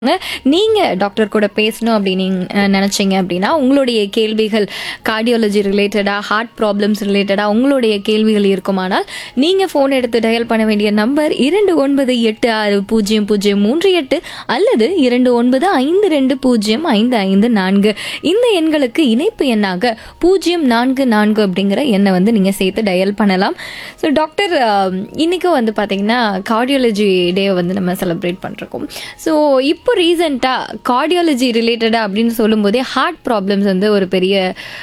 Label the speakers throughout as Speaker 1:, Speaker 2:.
Speaker 1: நீங்க டாக்டர் கூட பேசணும் அப்படின்னு நினைச்சீங்க அப்படின்னா உங்களுடைய கேள்விகள் கார்டியாலஜி ரிலேட்டடா ஹார்ட் ப்ராப்ளம்ஸ் ரிலேட்டடா உங்களுடைய கேள்விகள் இருக்குமானால் நீங்க போன் எடுத்து டயல் பண்ண வேண்டிய நம்பர் 29860038 அல்லது 2952055554 இந்த எண்களுக்கு இணைப்பு எண்ணாக 044 அப்படிங்கிற எண்ணை வந்து நீங்க சேர்த்து டயல் பண்ணலாம். ஸோ டாக்டர் இன்னைக்கு வந்து பாத்தீங்கன்னா கார்டியாலஜி டே வந்து நம்ம செலிப்ரேட் பண்றோம். ஸோ இப்போ ரீசெண்டாக கார்டியாலஜி ரிலேட்டடாக அப்படின்னு சொல்லும்போதே ஹார்ட் ப்ராப்ளம்ஸ் வந்து ஒரு பெரிய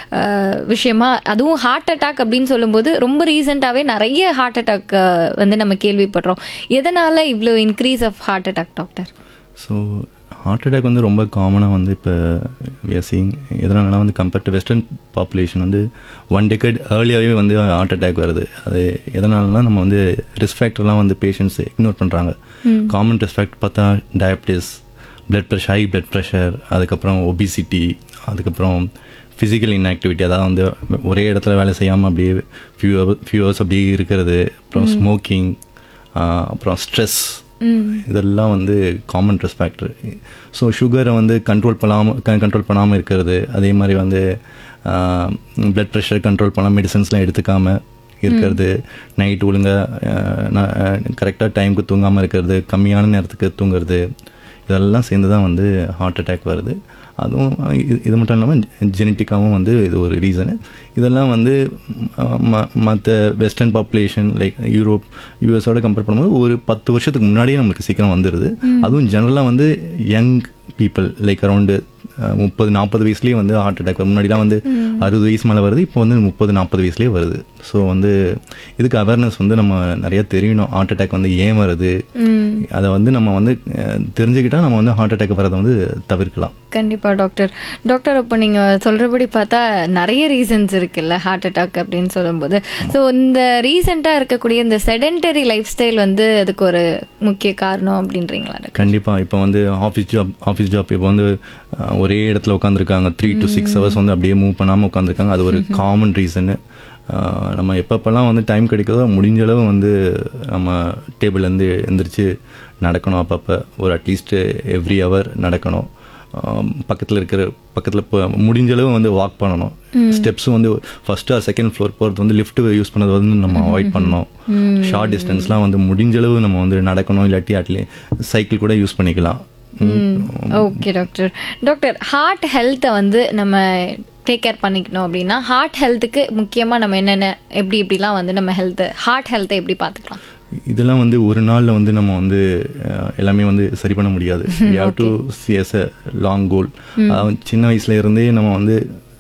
Speaker 1: விஷயமா, அதுவும் ஹார்ட் அட்டாக் அப்படின்னு சொல்லும்போது ரொம்ப ரீசெண்டாகவே நிறைய ஹார்ட் அட்டாக் வந்து நம்ம கேள்விப்படுறோம். எதனால் இவ்வளோ increase of heart attack doctor?
Speaker 2: So heart attack வந்து ரொம்ப காமனாக வந்து இப்போ வியசிங் எதனாலனா வந்து கம்பேர்ட் டு வெஸ்டர்ன் பாப்புலேஷன் வந்து 1 டெக்கேட் ஏர்லியாகவே வந்து ஹார்ட் அட்டாக் வருது. அது எதனாலனா நம்ம வந்து ரிஸ்க் ஃபேக்டர்லாம் வந்து பேஷண்ட்ஸ் இக்னோர் பண்ணுறாங்க. காமன் ரிஸ்க் ஃபேக்டர் பார்த்தா diabetes, blood pressure, high blood pressure, அதுக்கப்புறம் ஒபிசிட்டி, அதுக்கப்புறம் ஃபிசிக்கல் இன்ஆக்டிவிட்டி, அதாவது வந்து ஒரே இடத்துல வேலை செய்யாமல் அப்படியே ஃபியூ ஹவர்ஸ் அப்படியே இருக்கிறது, அப்புறம் ஸ்மோக்கிங், அப்புறம் ஸ்ட்ரெஸ், இதெல்லாம் வந்து காமன் ரிஸ்க் ஃபேக்டர். ஸோ சுகரை வந்து கண்ட்ரோல் பண்ணாமல் இருக்கிறது, அதே மாதிரி வந்து பிளட் ப்ரெஷர் கண்ட்ரோல் பண்ணாமல் மெடிசன்ஸ்லாம் எடுத்துக்காமல் இருக்கிறது, நைட் ஒழுங்காக கரெக்டாக டைமுக்கு தூங்காமல் இருக்கிறது, கம்மியான நேரத்துக்கு தூங்குறது, இதெல்லாம் சேர்ந்து தான் வந்து ஹார்ட் அட்டாக் வருது. அதுவும் இது மட்டும் இல்லாமல் ஜெனட்டிக்காகவும் வந்து இது ஒரு ரீசனு. இதெல்லாம் வந்து மற்ற western population like Europe, யூஎஸோட compare பண்ணும்போது ஒரு 10 வருஷத்துக்கு முன்னாடியே நம்மளுக்கு சீக்கிரம் வந்துடுது. அதுவும் ஜெனரலாக வந்து யங் பீப்புள் லைக் அரௌண்டு 30-40 வயசுலேயே வந்து ஹார்ட் அட்டாக். முன்னாடிலாம் வந்து 60 வயசு மேலே வருது, இப்போ வந்து 30-40 வயசுலேயே வருது. ஸோ வந்து இதுக்கு அவேர்னஸ் வந்து நம்ம நிறையா தெரியணும். ஹார்ட் அட்டாக் வந்து ஏன் வருது, அதை வந்து நம்ம வந்து தெரிஞ்சுக்கிட்டால் நம்ம வந்து ஹார்ட் அட்டாக் வரதை வந்து தவிர்க்கலாம்.
Speaker 1: கண்டிப்பாக டாக்டர். இப்போ நீங்கள் சொல்கிறபடி பார்த்தா நிறைய ரீசன்ஸ் இருக்குல்ல ஹார்ட் அட்டாக் அப்படின்னு சொல்லும்போது. ஸோ இந்த ரீசெண்டாக இருக்கக்கூடிய இந்த செடென்டரி லைஃப் ஸ்டைல் வந்து அதுக்கு ஒரு முக்கிய காரணம் அப்படின்றீங்களா?
Speaker 2: கண்டிப்பாக. இப்போ வந்து ஆஃபீஸ் ஜாப் இப்போ வந்து ஒரே இடத்துல உட்காந்துருக்காங்க, 3 to 6 hours வந்து அப்படியே மூவ் பண்ணாமல் உட்காந்துருக்காங்க. அது ஒரு காமன் ரீசனு. நம்ம எப்பப்பெல்லாம் வந்து டைம் கிடைக்கிறதோ முடிஞ்ச அளவு வந்து நம்ம டேபிள்லேருந்து எந்திரிச்சு நடக்கணும். அப்பப்போ ஒரு அட்லீஸ்ட் எவ்ரி ஹவர் நடக்கணும். பக்கத்தில் முடிஞ்ச அளவு வந்து வாக் பண்ணணும். ஸ்டெப்ஸும் வந்து ஃபர்ஸ்ட் ஆர் செகண்ட் ஃப்ளோர் போகிறது வந்து லிஃப்ட் யூஸ் பண்ணது வந்து நம்ம அவாய்ட் பண்ணணும். ஷார்ட் டிஸ்டன்ஸ்லாம் வந்து முடிஞ்ச அளவு நம்ம வந்து நடக்கணும், இல்லாட்டி அட்லீஸ்ட் சைக்கிள் கூட யூஸ் பண்ணிக்கலாம்.
Speaker 1: ஓகே டாக்டர், ஹார்ட் ஹெல்த்தை வந்து நம்ம டேக் கேர் பண்ணிக்கணும் அப்படின்னா ஹார்ட் ஹெல்த்துக்கு முக்கியமாக நம்ம எப்படிலாம் வந்து நம்ம ஹார்ட் ஹெல்த்தை எப்படி பார்த்துக்கலாம்?
Speaker 2: இதெல்லாம் வந்து ஒரு நாளில் வந்து நம்ம வந்து எல்லாமே வந்து சரி பண்ண முடியாது. We have to see as a long கோல். சின்ன வயசுலேருந்தே நம்ம வந்து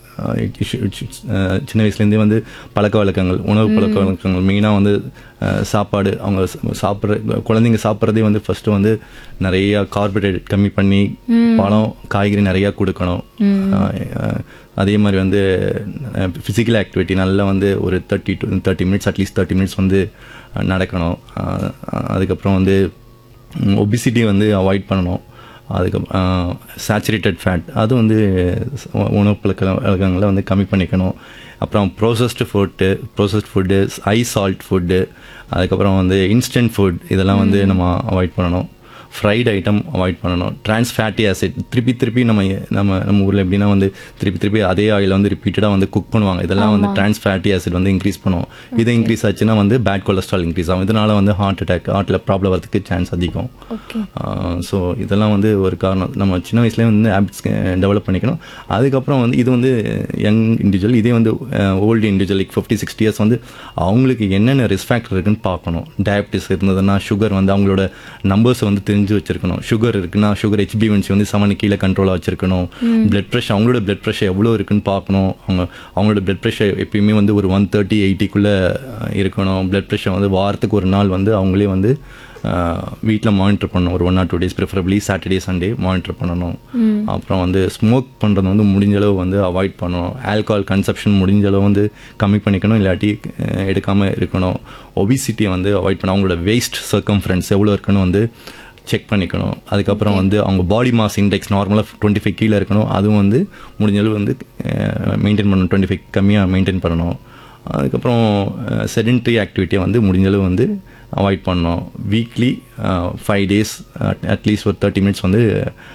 Speaker 2: சின்ன வயசுலேருந்தே வந்து பழக்க வழக்கங்கள், உணவு பழக்க வழக்கங்கள், மெயினாக வந்து சாப்பாடு, அவங்க குழந்தைங்க சாப்பிட்றதே வந்து ஃபஸ்ட்டு வந்து நிறையா கார்போஹைட்ரேட் கம்மி பண்ணி பழம் காய்கறி நிறையா கொடுக்கணும். அதே மாதிரி வந்து ஃபிசிக்கல் ஆக்டிவிட்டி நல்லா வந்து ஒரு 30 மினிட்ஸ் அட்லீஸ்ட் 30 மினிட்ஸ் வந்து நடக்கணும். அதுக்கப்புறம் வந்து ஒபிசிட்டி வந்து அவாய்ட் பண்ணணும். அதுக்கப்புறம் சேச்சுரேட்டட் ஃபேட் அது வந்து உணவு பழக்கங்களை வந்து கம்மி பண்ணிக்கணும். அப்புறம் processed food, high salt food, அதுக்கப்புறம் வந்து இன்ஸ்டன்ட் ஃபுட், இதெல்லாம் வந்து நம்ம அவாய்ட் பண்ணணும். ஃப்ரைட் ஐட்டம் அவாய்ட் பண்ணணும். ட்ரான்ஸ் ஃபேட்டி ஆசிட் திருப்பி நம்ம ஊரில் எப்படின்னா வந்து திருப்பி அதே ஆயில் வந்து ரிப்பீட்டடாக வந்து குக் பண்ணுவாங்க. இதெல்லாம் வந்து ட்ரான்ஸ் ஃபேட்டி ஆசிட் வந்து இன்க்ரீஸ் பண்ணுவோம். இது இன்க்ரீஸ் ஆச்சுன்னா வந்து பேட் கொலஸ்ட்ரால் இன்க்ரீஸ் ஆகும். இதனால் வந்து ஹார்ட்டில் ப்ராப்ளம் வரதுக்கு சான்ஸ் அதிகம். ஸோ இதெல்லாம் வந்து ஒரு காரணம். நம்ம சின்ன வயசுலேயே வந்து ஹேபிட்ஸ் டெவலப் பண்ணிக்கணும். அதுக்கப்புறம் வந்து இது வந்து யங் இண்டிவிஜுவல், இதே வந்து ஓல்டு இண்டிவிஜுவல் லைக் 50-60 இயர்ஸ் வந்து அவங்களுக்கு என்னென்ன ரிஸ்க் ஃபேக்டர் இருக்குன்னு பார்க்கணும். டயபிட்டிஸ் இருந்ததுன்னா சுகர் வந்து அவங்களோட நம்பர்ஸை வந்து தெரிஞ்சு வச்சிருக்கணும். சுகர் இருக்குன்னா சுகர் HbA1c வந்து 7 கீழே கண்ட்ரோலாக வச்சிருக்கணும். பிளட் ப்ரெஷர், அவங்களோட பிளட் ப்ரெஷர் எவ்வளோ இருக்குன்னு பார்க்கணும். அவங்களோட பிளட் ப்ரெஷர் எப்பயுமே வந்து ஒரு 130-80 இருக்கணும். பிளட் ப்ரெஷர் வந்து வாரத்துக்கு ஒரு நாள் வந்து அவங்களே வந்து வீட்டில் மானிட்டர் பண்ணணும். ஒரு 1 or 2 days preferably Saturday Sunday monitor பண்ணணும். அப்புறம் வந்து ஸ்மோக் பண்ணுறது வந்து முடிஞ்சளவு வந்து அவாய்ட் பண்ணணும். ஆல்கஹால் கன்சப்ஷன் முடிஞ்சளவு வந்து கம்மி பண்ணிக்கணும், இல்லாட்டி எடுக்காமல் இருக்கணும். ஒபிசிட்டியை வந்து அவாய்ட் பண்ணணும். அவங்களோட வேஸ்ட் சர்க்கம்ஃபரன்ஸ் எவ்வளோ இருக்குன்னு வந்து செக் பண்ணிக்கணும். அதுக்கப்புறம் வந்து அவங்க பாடி மாஸ் இண்டெக்ஸ் நார்மலாக 25 கீழே இருக்கணும். அதுவும் வந்து முடிஞ்சளவு வந்து மெயின்டைன் பண்ணணும். 25 கம்மியாக மெயின்டைன் பண்ணணும். அதுக்கப்புறம் செடென்டரி ஆக்டிவிட்டியை வந்து முடிஞ்சளவு வந்து அவாய்ட் பண்ணணும். வீக்லி 5 days அட்லீஸ்ட் ஒரு 30 minutes வந்து